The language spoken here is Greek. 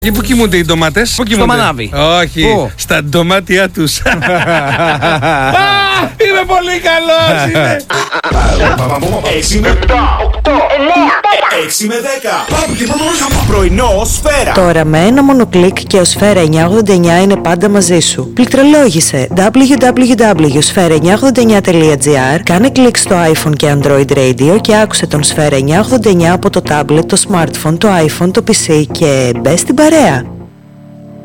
Και πού κοιμούνται οι ντομάτες? Στο μανάβι. Όχι, στα ντομάτια τους. Είμαι πολύ καλός, είμαι. 6 με 7, 8, 9, 6 με 10. Πρωινό Σφαίρα. Τώρα με ένα μόνο κλικ και ο Σφαίρα 989 είναι πάντα μαζί σου. Πληκτρολόγησε www.sfera989.gr, κάνε κλικ στο iPhone και Android Radio και άκουσε τον Σφαίρα 989 από το tablet, το smartphone, το iPhone, το PC και μπες στην παρέα.